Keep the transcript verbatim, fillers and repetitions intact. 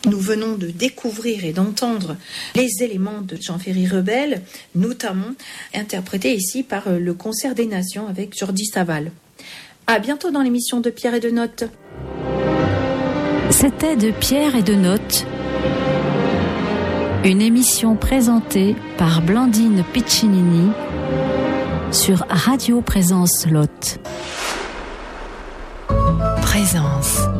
Nous venons de découvrir et d'entendre les éléments de Jean-Ferry Rebelle, notamment interprétés ici par le Concert des Nations avec Jordi Savall. À bientôt dans l'émission de Pierre et de Notes. C'était de Pierre et de Notes, une émission présentée par Blandine Piccinini sur Radio Présence Lot. Présence.